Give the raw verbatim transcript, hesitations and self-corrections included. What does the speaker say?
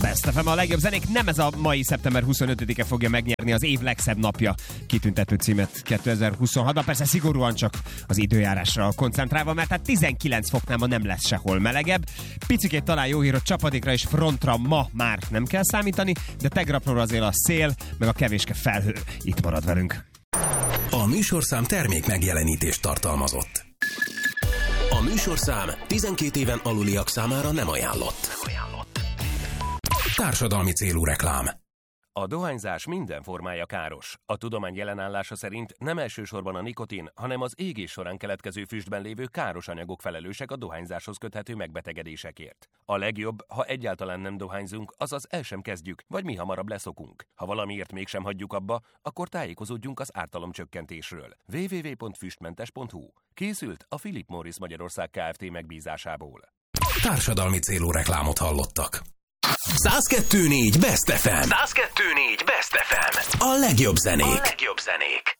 Best ef em, a legjobb zenék. Nem ez a mai szeptember huszonötödike fogja megnyerni az év legszebb napja kitüntető címet kétezer-huszonhatban. Persze szigorúan csak az időjárásra koncentrálva, mert hát tizenkilenc foknál ma nem lesz sehol melegebb. Picikét talán jó hír, hogy csapadékra és frontra ma már nem kell számítani, de tegnapról azért a szél, meg a kevéske felhő itt marad velünk. A műsorszám termék megjelenítést tartalmazott. A műsorszám tizenkét éven aluliak számára nem ajánlott. Társadalmi célú reklám. A dohányzás minden formája káros. A tudomány jelenállása szerint nem elsősorban a nikotin, hanem az égés során keletkező füstben lévő káros anyagok felelősek a dohányzáshoz köthető megbetegedésekért. A legjobb, ha egyáltalán nem dohányzunk, azaz el sem kezdjük, vagy mi hamarabb leszokunk. Ha valamiért mégsem hagyjuk abba, akkor tájékozódjunk az ártalomcsökkentésről. double-u double-u double-u pont füstmentes pont hu. Készült a Philip Morris Magyarország Kft. Megbízásából. Társadalmi célú reklámot hallottak. száz kettő négy Best ef em. száz kettő négy Best ef em. A legjobb zenék. A legjobb zenék.